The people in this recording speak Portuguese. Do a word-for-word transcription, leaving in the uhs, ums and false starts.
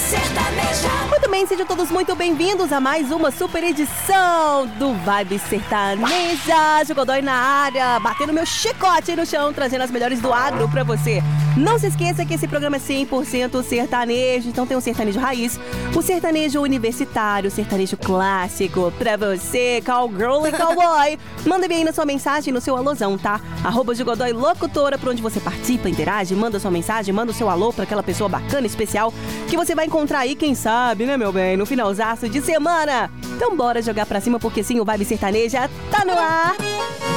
sertaneja. Muito bem, sejam todos muito bem-vindos a mais uma super edição do Vibe Sertaneja. Godoy na área, batendo meu chicote aí no chão, trazendo as melhores do agro pra você. Não se esqueça que esse programa é cem por cento sertanejo, então tem o sertanejo raiz, o sertanejo universitário, o sertanejo clássico pra você, cowgirl e cowboy. Manda bem aí na sua mensagem, no seu alôzão, tá? Arroba de Godoy Locutora, por onde você participa, interage, manda sua mensagem, manda o seu alô pra aquela pessoa bacana, especial, que você vai encontrar aí, quem sabe, né, meu bem, no finalzaço de semana. Então bora jogar pra cima, porque sim, o Vibe Sertaneja tá no ar.